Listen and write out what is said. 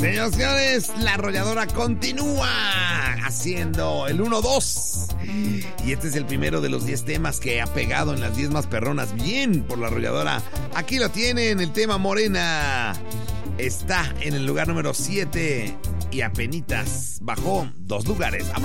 Señoras y señores, la arrolladora continúa haciendo el 1-2. Y este es el primero de los 10 temas que ha pegado en las 10 más perronas. Bien por la arrolladora. Aquí lo tienen, el tema Morena. Está en el lugar número 7 y apenitas bajó 2 lugares.